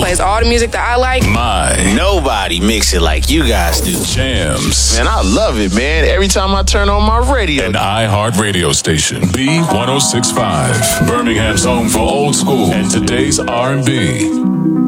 plays all the music that I like. Nobody mix it like you guys do. Jams. Man, I love it, man. Every time I turn on my radio. An iHeart radio station. B1065. Birmingham's home for old school and today's R&B.